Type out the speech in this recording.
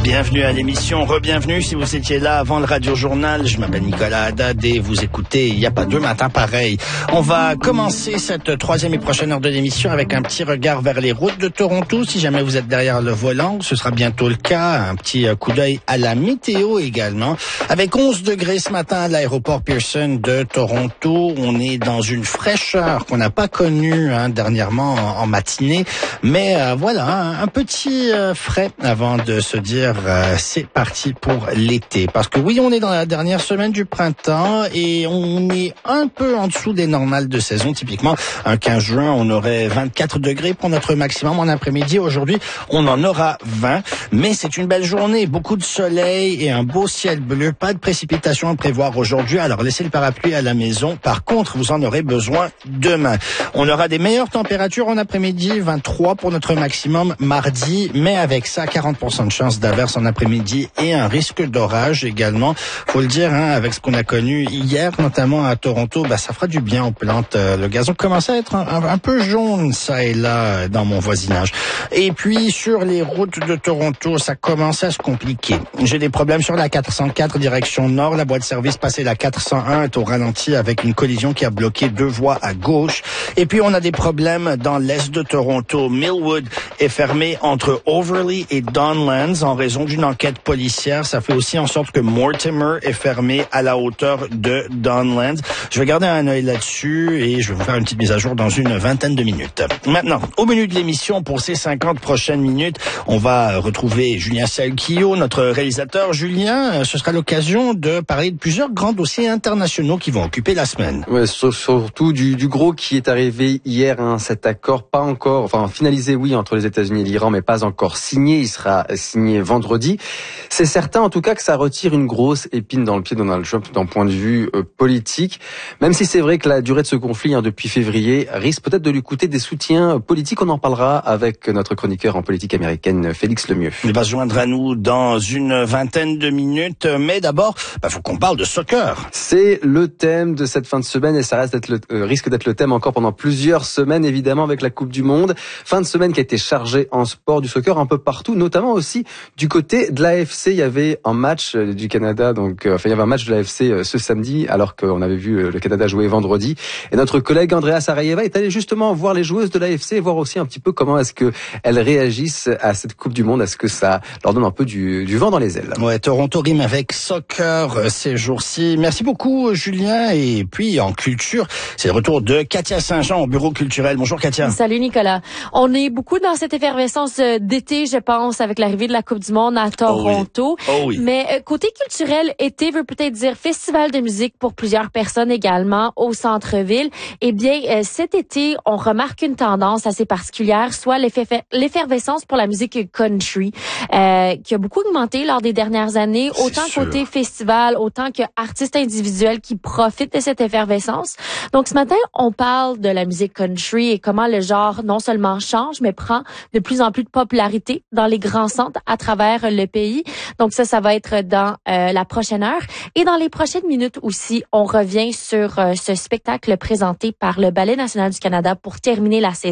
Bienvenue à l'émission, re-bienvenue si vous étiez là avant le Radio-Journal. Je m'appelle Nicolas Haddad et vous écoutez Il n'y a pas deux matins pareils. On va commencer cette troisième et prochaine heure de l'émission avec un petit regard vers les routes de Toronto. Si jamais vous êtes derrière le volant, ce sera bientôt le cas. Un petit coup d'œil à la météo également. Avec 11 degrés ce matin à l'aéroport Pearson de Toronto, on est dans une fraîcheur qu'on n'a pas connue dernièrement en matinée. Mais voilà, un petit frais avant de se dire c'est parti pour l'été. Parce que oui, on est dans la dernière semaine du printemps et on est un peu en dessous des normales de saison. Typiquement, un 15 juin, on aurait 24 degrés pour notre maximum en après-midi. Aujourd'hui, on en aura 20. Mais c'est une belle journée, beaucoup de soleil et un beau ciel bleu. Pas de précipitations à prévoir aujourd'hui, alors laissez le parapluie à la maison. Par contre, vous en aurez besoin demain. On aura des meilleures températures en après-midi, 23 pour notre maximum mardi, mais avec ça, 40% de chance d'averse en après-midi et un risque d'orage également. Faut le dire, avec ce qu'on a connu hier, notamment à Toronto, ça fera du bien aux plantes. Le gazon commence à être un peu jaune, ça et là, dans mon voisinage. Et puis, sur les routes de Toronto, ça commence à se compliquer. J'ai des problèmes sur la 404 direction nord. La voie de service passée la 401 est au ralenti avec une collision qui a bloqué 2 voies à gauche. Et puis, on a des problèmes dans l'est de Toronto. Millwood est fermé entre Overlea et Donlands en raison d'une enquête policière. Ça fait aussi en sorte que Mortimer est fermé à la hauteur de Donlands. Je vais garder un œil là-dessus et je vais vous faire une petite mise à jour dans une vingtaine de minutes. Maintenant, au menu de l'émission, pour ces 50 prochaines minutes, on va retrouver Julien Salquillo, notre réalisateur. Julien, ce sera l'occasion de parler de plusieurs grands dossiers internationaux qui vont occuper la semaine. Ouais, surtout du gros qui est arrivé hier, cet accord pas encore, finalisé oui entre les États-Unis et l'Iran, mais pas encore signé. Il sera signé vendredi. C'est certain en tout cas que ça retire une grosse épine dans le pied de Donald Trump d'un point de vue politique, même si c'est vrai que la durée de ce conflit depuis février risque peut-être de lui coûter des soutiens politiques. On en parlera avec notre chroniqueur en politique américaine, Félix Lemieux. Il va se joindre à nous dans une vingtaine de minutes, mais d'abord, faut qu'on parle de soccer. C'est le thème de cette fin de semaine et ça risque d'être le thème encore pendant plusieurs semaines, évidemment, avec la Coupe du Monde. Fin de semaine qui a été chargée en sport, du soccer un peu partout, notamment aussi du côté de l'AFC. Il y avait un match du Canada, il y avait un match de l'AFC ce samedi, alors qu'on avait vu le Canada jouer vendredi. Et notre collègue Andrea Saraieva est allé justement voir les joueuses de l'AFC et voir aussi un petit peu comment est-ce que elles réagissent à cette Coupe du Monde. Est-ce que ça leur donne un peu du vent dans les ailes? Ouais, Toronto rime avec soccer ces jours-ci. Merci beaucoup, Julien. Et puis, en culture, c'est le retour de Katia Saint-Jean au bureau culturel. Bonjour, Katia. Salut, Nicolas. On est beaucoup dans cette effervescence d'été, je pense, avec l'arrivée de la Coupe du Monde à Toronto. Oh oui. Mais côté culturel, été veut peut-être dire festival de musique pour plusieurs personnes également au centre-ville. Eh bien, cet été, on remarque une tendance assez particulière, soit l'effervescence pour la musique country, qui a beaucoup augmenté lors des dernières années, autant côté festival, autant que artistes individuels qui profitent de cette effervescence. Donc, ce matin, on parle de la musique country et comment le genre non seulement change, mais prend de plus en plus de popularité dans les grands centres à travers le pays. Donc, ça va être dans la prochaine heure. Et dans les prochaines minutes aussi, on revient sur ce spectacle présenté par le Ballet national du Canada pour terminer la saison.